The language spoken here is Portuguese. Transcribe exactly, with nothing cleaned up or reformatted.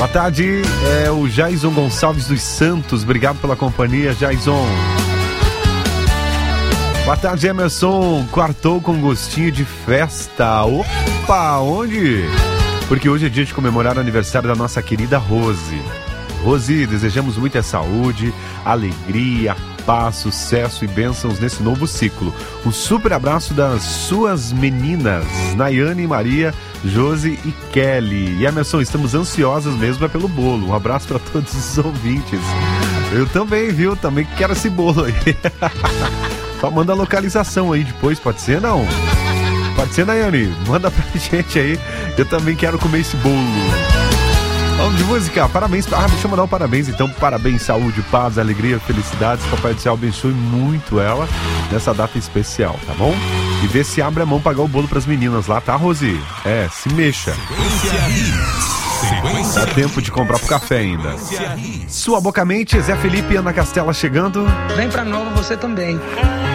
Boa tarde, é o Jaison Gonçalves dos Santos. Obrigado pela companhia, Jaison. Boa tarde, Emerson. Quartou com gostinho de festa. Opa, onde? Porque hoje é dia de comemorar o aniversário da nossa querida Rose. Rose, desejamos muita saúde, alegria, paz, sucesso e bênçãos nesse novo ciclo. Um super abraço das suas meninas, Nayane, Maria, Josi e Kelly. E Emerson, estamos ansiosas mesmo é pelo bolo. Um abraço para todos os ouvintes. Eu também, viu? Também quero esse bolo aí. Só manda a localização aí depois, pode ser, não? Pode ser, Nayane? Manda pra gente aí. Eu também quero comer esse bolo. Vamos de música, parabéns. Ah, deixa eu mandar um parabéns então. Parabéns, saúde, paz, alegria, felicidades. Papai do Céu abençoe muito ela nessa data especial, tá bom? E vê se abre a mão pagar o bolo pras meninas lá, tá, Rosi? É, se mexa. Dá tempo de comprar pro café ainda. Sua Boca Mente, Zé Felipe e Ana Castela chegando. Vem pra Nova você também.